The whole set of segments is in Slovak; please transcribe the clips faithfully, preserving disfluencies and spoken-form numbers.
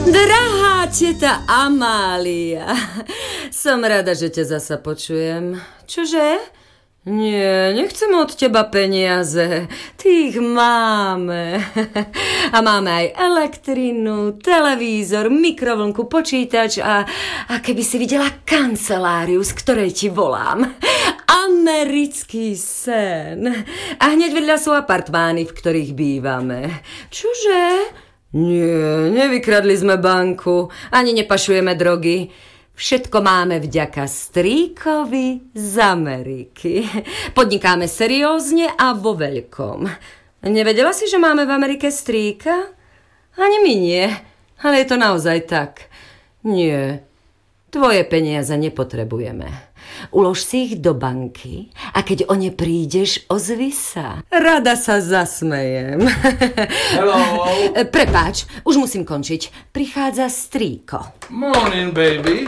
Drahá teta Amália, som rada, že ťa zasa počujem. Čože? Nie, nechcem od teba peniaze. Ty ich máme. A máme aj elektrinu, televízor, mikrovlnku, počítač a, a keby si videla kanceláriu, z ktorej ti volám. Americký sen. A hneď vedľa sú apartmány, v ktorých bývame. Čože? Nie, nevykradli sme banku, ani nepašujeme drogy. Všetko máme vďaka strýkovi z Ameriky. Podnikáme seriózne a vo veľkom. Nevedela si, že máme v Amerike strýka? Ani my nie, ale je to naozaj tak. Nie, tvoje peniaze nepotrebujeme. Ulož si ich do banky a keď o ne prídeš, ozvi sa. Rada sa zasmejem. Hello. Prepáč, už musím končiť. Prichádza strýko. Morning, baby.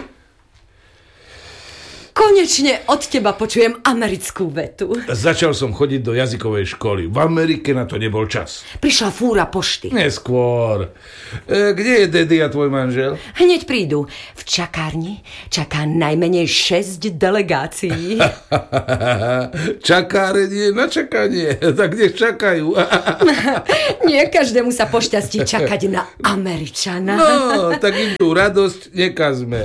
Konečne od teba počujem americkú vetu. Začal som chodiť do jazykovej školy. V Amerike na to nebol čas. Prišla fúra pošty. Neskôr. E, kde je Daddy a tvoj manžel? Hneď prídu. V čakárni čaká najmenej šesť delegácií. Čakárenie na čakanie. Tak nech čakajú. Nie každému sa pošťastí čakať na Američana. No, tak im tú radosť nekazme.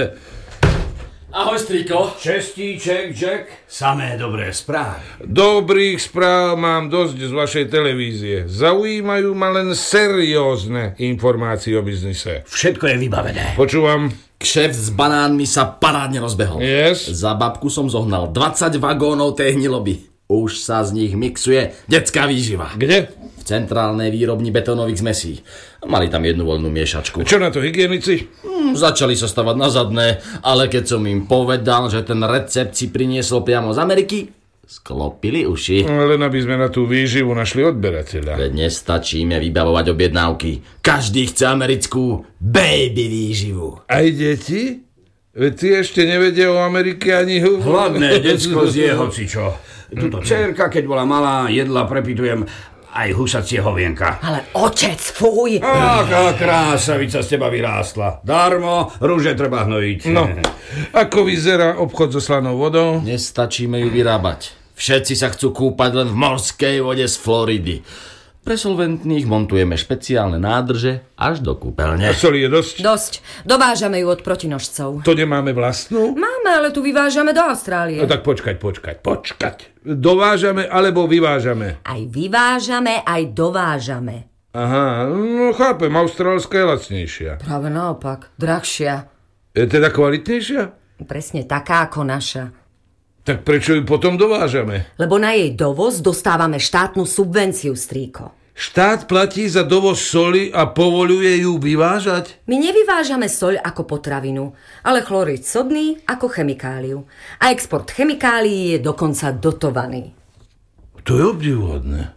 Ahoj, strýko. Čestíček, Jack. Samé dobré správy. Dobrých správ mám dosť z vašej televízie. Zaujímajú ma len seriózne informácie o biznise. Všetko je vybavené. Počúvam. Kšeft s banánmi sa parádne rozbehol. Yes. Za babku som zohnal dvadsať vagónov tej hniloby. Už sa z nich mixuje detská výživa. Kde? V centrálnej výrobni betónových zmesí. Mali tam jednu voľnú miešačku. Čo na to, hygienici? Hmm, začali sa stavať na zadné, ale keď som im povedal, že ten recept si priniesol priamo z Ameriky, sklopili uši. Len aby sme na tú výživu našli odberateľa. Veď nestačíme vybavovať objednávky. Každý chce americkú baby výživu. Aj deti? Veď ty ešte nevedia o Amerike ani... Hladné decko zje hocičo. Tuto dcerka, keď bola malá, jedla, prepitujem, aj husacie hovienka. Ale otec, fuj! Aká krásavica z teba vyrástla. Darmo, rúže treba hnojiť. No, ako vyzerá obchod so slanou vodou? Nestačíme ju vyrábať. Všetci sa chcú kúpať len v morskej vode z Floridy. Pre solventných montujeme špeciálne nádrže až do kúpeľne. A soli je dosť? Dosť. Dovážame ju od protinožcov. To nemáme vlastnú? Máme, ale tu vyvážame do Austrálie. No tak počkať, počkať, počkať. Dovážame alebo vyvážame? Aj vyvážame, aj dovážame. Aha, no chápem, austrálska je lacnejšia. Práve naopak, drahšia. Je teda kvalitnejšia? Presne taká ako naša. Tak prečo ju potom dovážame? Lebo na jej dovoz dostávame štátnu subvenciu, strýko. Štát platí za dovoz soli a povoľuje ju vyvážať? My nevyvážame soľ ako potravinu, ale chlorid sodný ako chemikáliu. A export chemikálií je dokonca dotovaný. To je obdivuhodné.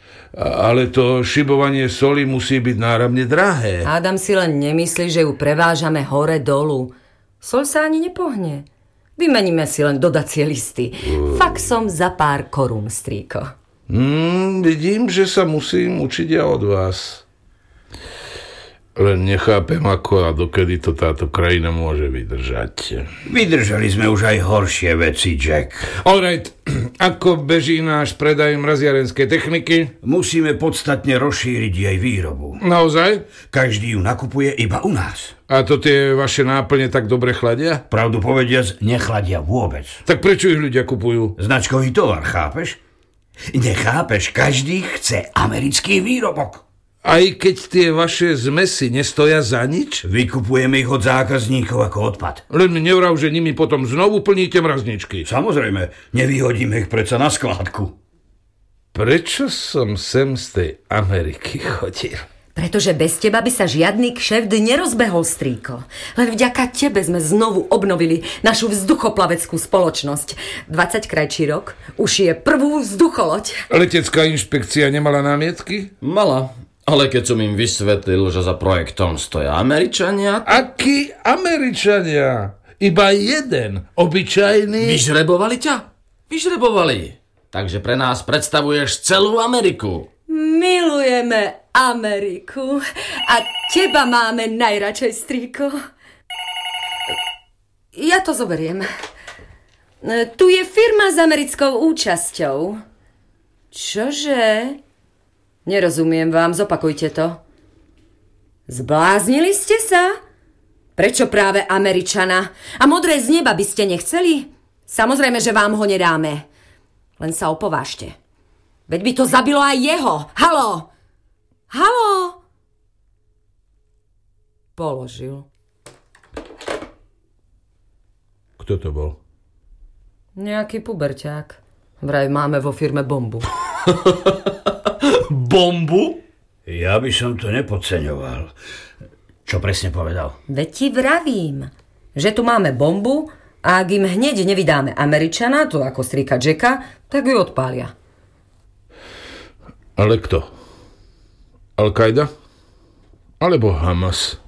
Ale to šibovanie soli musí byť náramne drahé. Adam si len nemyslí, že ju prevážame hore dolu. Soľ sa ani nepohne. Vymeníme si len dodacie listy. Uh. Faxom za pár korún, strýko. Hmm, vidím, že sa musím učiť ja od vás. Len nechápem, ako a dokedy to táto krajina môže vydržať. Vydržali sme už aj horšie veci, Jack. Alright, ako beží náš predaj mraziarenskej techniky? Musíme podstatne rozšíriť jej výrobu. Naozaj? Každý ju nakupuje iba u nás. A to tie vaše náplne tak dobre chladia? Pravdu povediac, nechladia vôbec. Tak prečo ich ľudia kupujú? Značkový tovar, chápeš? Nechápeš, každý chce americký výrobok. Aj keď tie vaše zmesy nestoja za nič? Vykupujeme ich od zákazníkov ako odpad. Len mi nevrav, že nimi potom znovu plníte mrazničky. Samozrejme, nevyhodíme ich predsa na skládku. Prečo som sem z tej Ameriky chodil? Pretože bez teba by sa žiadny kšeft nerozbehol, strýko. Len vďaka tebe sme znovu obnovili našu vzduchoplaveckú spoločnosť. dvadsať krajčírok už je prvú vzducholoď. Letecká inšpekcia nemala námietky? Mala, ale keď som im vysvetlil, že za projektom stoja Američania... Akí Američania? Iba jeden, obyčajný... Vyžrebovali ťa? Vyžrebovali. Takže pre nás predstavuješ celú Ameriku. Milujeme Ameriku a teba máme najradšej, strýko. Ja to zoberiem. Tu je firma s americkou účasťou. Čože? Nerozumiem vám, zopakujte to. Zbláznili ste sa? Prečo práve Američana? A modré z neba by ste nechceli? Samozrejme, že vám ho nedáme. Len sa opovážte. Veď by to zabilo aj jeho. Haló! Haló! Položil. Kto to bol? Nejaký puberťák. Vraj máme vo firme bombu. Bombu? Ja by som to nepodceňoval. Čo presne povedal? Veď ti vravím, že tu máme bombu a ak im hneď nevydáme Američana, to ako strýka Jacka, tak ju odpália. Ale kto? Al-Qaida? Alebo Hamas?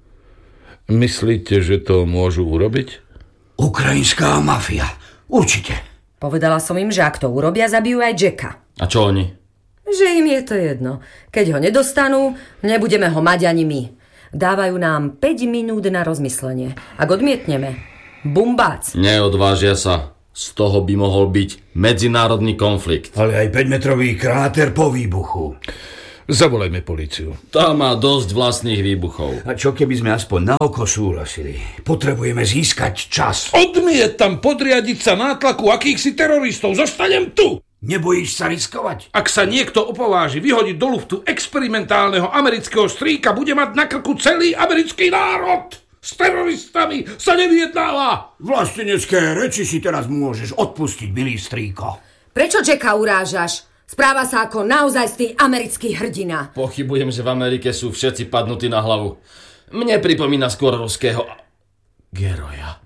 Myslíte, že to môžu urobiť? Ukrajinská mafia. Určite. Povedala som im, že ak to urobia, zabijú aj Jacka. A čo oni? Že im je to jedno. Keď ho nedostanú, nebudeme ho mať ani my. Dávajú nám päť minút na rozmyslenie. Ak odmietneme, bumbác. Neodvážia sa. Z toho by mohol byť medzinárodný konflikt. Ale aj päťmetrový kráter po výbuchu. Zavolajme políciu. Tá má dosť vlastných výbuchov. A čo keby sme aspoň na oko súhlasili? Potrebujeme získať čas. Odmietam podriadiť sa nátlaku akýchsi teroristov. Zostanem tu! Nebojíš sa riskovať? Ak sa niekto opováži vyhodiť do luftu experimentálneho amerického strýka, bude mať na krku celý americký národ! S teroristami sa nevyjednáva! Vlastenecké reči si teraz môžeš odpustiť, milý strýko. Prečo Jacka urážaš? Správa sa ako naozajstný americký hrdina. Pochybujem, že v Amerike sú všetci padnutí na hlavu. Mne pripomína skôr ruského geroja.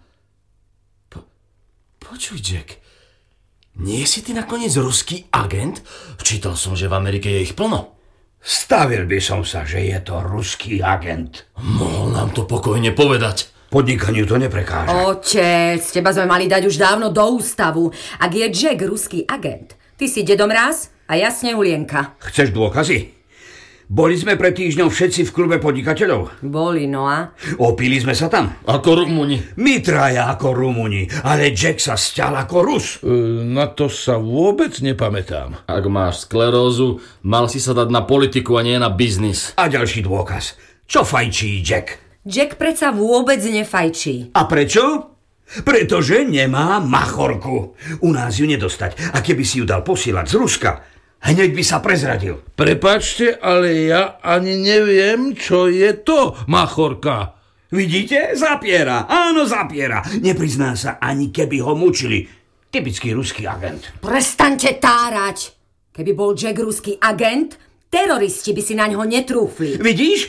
Po, počuj, Jack. Nie si ty nakoniec ruský agent? Čítal som, že v Amerike je ich plno. Stavil by som sa, že je to ruský agent. Mohol nám to pokojne povedať. Podnikaniu to neprekáža. Otec, teba sme mali dať už dávno do ústavu. Ak je Jack ruský agent, ty si dedom raz a ja Snehulienka. Chceš dôkazy? Boli sme pred týždňom všetci v klube podnikateľov. Boli, no a? Opili sme sa tam. Ako Rumuni. My traja ako Rumuni, ale Jack sa sťal ako Rus. E, na to sa vôbec nepamätám. Ak máš sklerózu, mal si sa dať na politiku a nie na biznis. A ďalší dôkaz. Čo fajčí Jack? Jack predsa vôbec nefajčí. A prečo? Pretože nemá machorku. U nás ju nedostať. A keby si ju dal posielať z Ruska, hneď by sa prezradil. Prepáčte, ale ja ani neviem, čo je to machorka. Vidíte? Zapiera. Áno, zapiera. Neprizná sa, ani keby ho mučili. Typický ruský agent. Prestaňte tárať. Keby bol Jack ruský agent, teroristi by si na ňo netrúfli. Vidíš?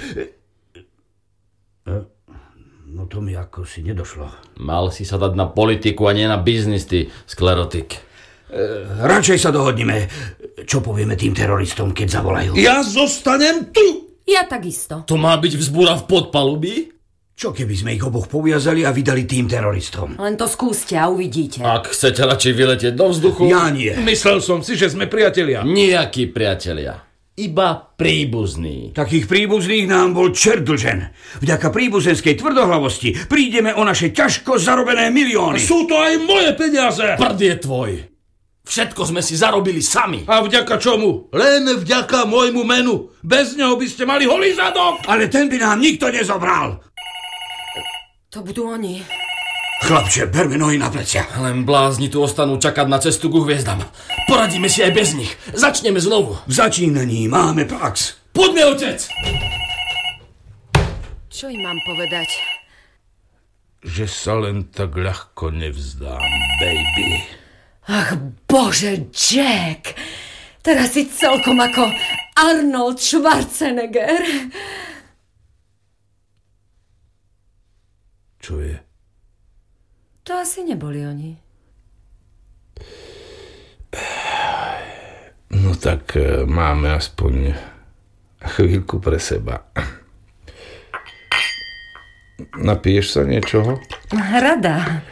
No to mi ako si nedošlo. Mal si sa dať na politiku a nie na biznis, ty sklerotik. E, radšej sa dohodneme, čo povieme tým teroristom, keď zavolajú. Ja zostanem tu! Ja takisto. To má byť vzbúra v podpalubí? Čo keby sme ich oboch poviazali a vydali tým teroristom? Len to skúste a uvidíte. Ak chcete radšej vyletieť do vzduchu... Ja nie. Myslel som si, že sme priatelia. Nijakí priatelia. Iba príbuzní. Takých príbuzných nám bol čert dlžen. Vďaka príbuzenskej tvrdohlavosti prídeme o naše ťažko zarobené milióny. Sú to aj moje peniaze. Prd je tvoj. Všetko sme si zarobili sami. A vďaka čomu? Len vďaka môjmu menu. Bez neho by ste mali holý zadok. Ale ten by nám nikto nezobral. To budú oni. Chlapče, berme nohy na plecia. Len blázni tu ostanú čakať na cestu ku hviezdam. Poradíme si aj bez nich. Začneme znovu. V začínaní máme prax. Poďme, otec! Čo im mám povedať? Že sa len tak ľahko nevzdám, baby. Ach, bože, Jack! Teraz si celkom ako Arnold Schwarzenegger. Čo je? To asi neboli oni. No tak máme aspoň chvíľku pre seba. Napiješ sa niečoho? Rada.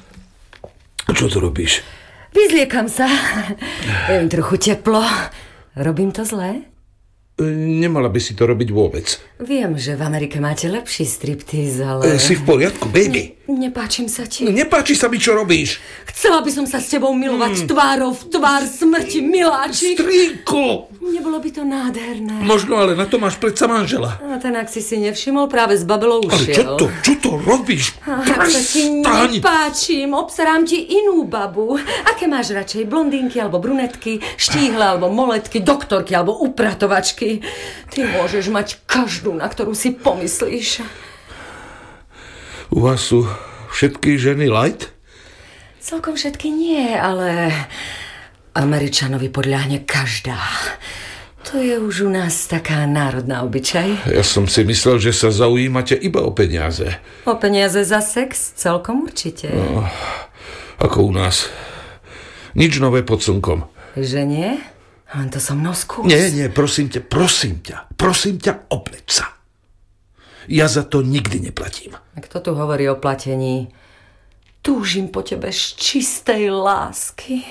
Čo tu robíš? Vyzliekam sa. Je mi trochu teplo. Robím to zlé? Nemala by si to robiť vôbec. Viem, že v Amerike máte lepší striptease, ale... Si v poriadku, baby? Nepáčim sa ti. Nepáči sa mi, čo robíš. Chcela by som sa s tebou milovať hmm. tvárou v tvár smrti, miláčik. Strýko! Nebolo by to nádherné. Možno, ale na to máš predsa manžela. A ten, ak si si nevšimol, práve z babelou ušiel. Ale čo to, čo to robíš? Ak sa ti nepáčim, obsarám ti inú babu. Aké máš radšej, blondínky alebo brunetky, štíhle alebo moletky, doktorky alebo upratovačky? Ty môžeš mať každú, na ktorú si pomyslíš. U vás sú všetky ženy light? Celkom všetky nie, ale Američanovi podľahne každá. To je už u nás taká národná obyčaj. Ja som si myslel, že sa zaujímate iba o peniaze. O peniaze za sex? Celkom určite. No, ako u nás. Nič nové pod slnkom. Že nie? Len to so mnou skús. Nie, nie, prosím ťa, prosím ťa, prosím ťa, opleť sa. Ja za to nikdy neplatím. Kto tu hovorí o platení? Túžim po tebe z čistej lásky.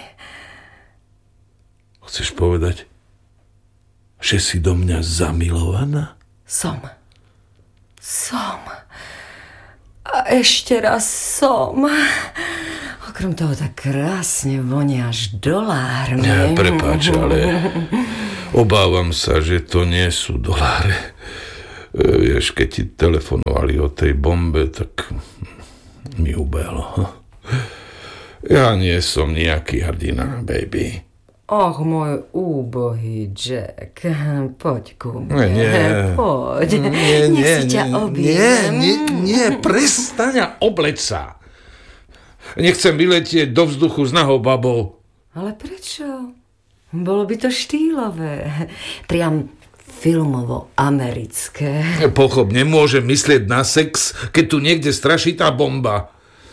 Chceš povedať, že si do mňa zamilovaná? Som. Som. A ešte raz som. Okrem toho tak krásne voniaš dolármi. Ja, prepáč, ale obávam sa, že to nie sú doláre. Vieš, keď ti telefonovali o tej bombe, tak mi ubehlo. Ja nie som nejaký hrdina, baby. Och, môj úbohý Jack. Poď ku mne. Nie, Poď. Nie, Nech nie, si ťa nie, objímem. nie, nie, prestaň a obleď sa. Nechcem vyletieť do vzduchu s nahou babou. Ale prečo? Bolo by to štýlové. Priam filmovo-americké. Pochop, nemôžem myslieť na sex, keď tu niekde straší tá bomba.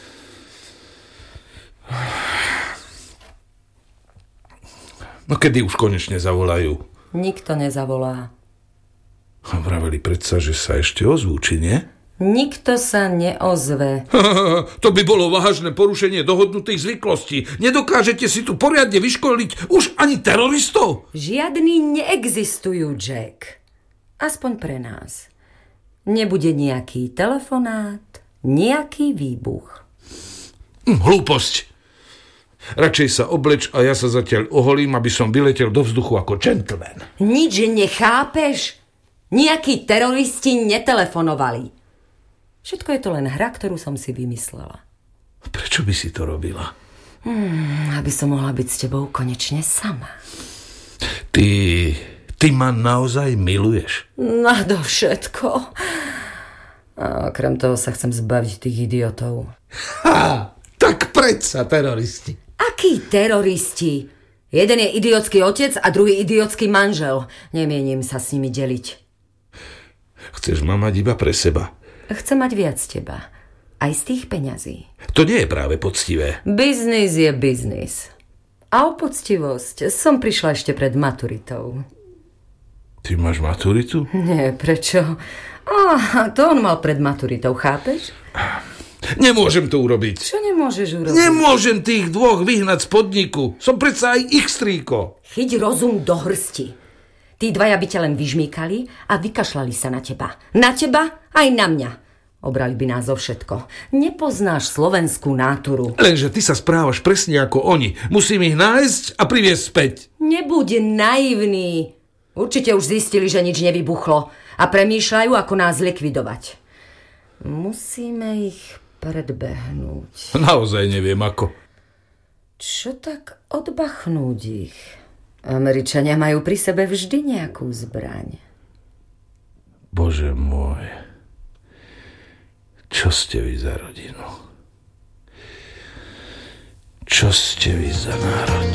No kedy už konečne zavolajú? Nikto nezavolá. Vraveli predsa, že sa ešte ozvú, či nie? Nikto sa neozve. To by bolo vážne porušenie dohodnutých zvyklostí. Nedokážete si tu poriadne vyškoliť už ani teroristov? Žiadni neexistujú, Jack. Aspoň pre nás. Nebude nejaký telefonát, nejaký výbuch. Hm, hlúposť. Radšej sa obleč a ja sa zatiaľ oholím, aby som vyletel do vzduchu ako gentleman. Nič nechápeš? Nejakí teroristi netelefonovali. Všetko je to len hra, ktorú som si vymyslela. Prečo by si to robila? Hmm, aby som mohla byť s tebou konečne sama. Ty, ty ma naozaj miluješ? Nadovšetko. A okrem toho sa chcem zbaviť tých idiotov. Ha, tak predsa teroristi. Akí teroristi? Jeden je idiotský otec a druhý idiotský manžel. Nemienim sa s nimi deliť. Chceš ma mať iba pre seba? Chcem mať viac teba. Aj z tých peňazí. To nie je práve poctivé. Biznis je biznis. A o poctivosť som prišla ešte pred maturitou. Ty máš maturitu? Nie, prečo? Ah, to on mal pred maturitou, chápeš? Nemôžem to urobiť. Čo nemôžeš urobiť? Nemôžem tých dvoch vyhnať z podniku. Som predsa aj ich strýko. Chyť rozum do hrsti. Tí dvaja by ťa len vyžmýkali a vykašľali sa na teba. Na teba aj na mňa. Obrali by nás o všetko. Nepoznáš slovenskú náturu. Lenže ty sa správaš presne ako oni. Musím ich nájsť a priviesť späť. Nebuď naivný. Určite už zistili, že nič nevybuchlo a premýšľajú, ako nás likvidovať. Musíme ich predbehnúť. Naozaj neviem ako. Čo tak odbachnúť ich? Američania majú pri sebe vždy nejakú zbraň. Bože môj, čo ste vy za rodinu? Čo ste vy za národ?